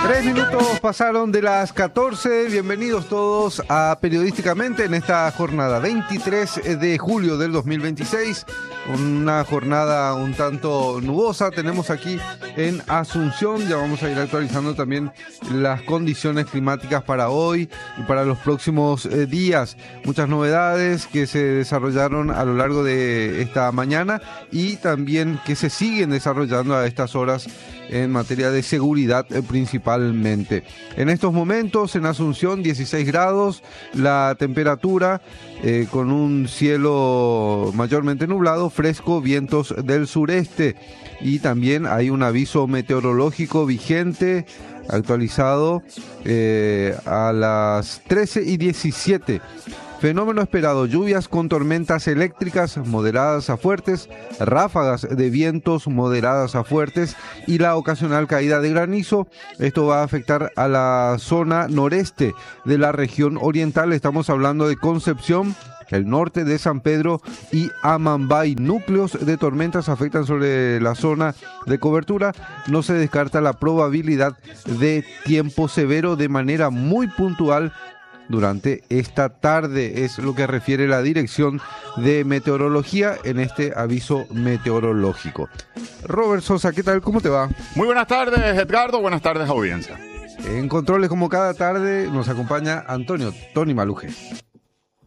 3 minutos pasaron de las 14. Bienvenidos todos a Periodísticamente en esta jornada 23 de julio del 2026. Una jornada un tanto nubosa tenemos aquí en Asunción. Ya vamos a ir actualizando también las condiciones climáticas para hoy y para los próximos días. Muchas novedades que se desarrollaron a lo largo de esta mañana y también que se siguen desarrollando a estas horas en materia de seguridad principalmente. En estos momentos en Asunción 16 grados, la temperatura con un cielo mayormente nublado, fresco, vientos del sureste y también hay un aviso meteorológico vigente actualizado a las 13:17. Fenómeno esperado, lluvias con tormentas eléctricas moderadas a fuertes, ráfagas de vientos moderadas a fuertes y la ocasional caída de granizo. Esto va a afectar a la zona noreste de la región oriental. Estamos hablando de Concepción, el norte de San Pedro y Amambay. Núcleos de tormentas afectan sobre la zona de cobertura. No se descarta la probabilidad de tiempo severo de manera muy puntual durante esta tarde, es lo que refiere la Dirección de Meteorología en este aviso meteorológico. Robert Sosa, ¿qué tal? ¿Cómo te va? Muy buenas tardes, Edgardo. Buenas tardes, audiencia. En controles, como cada tarde, nos acompaña Antonio Tony Maluje.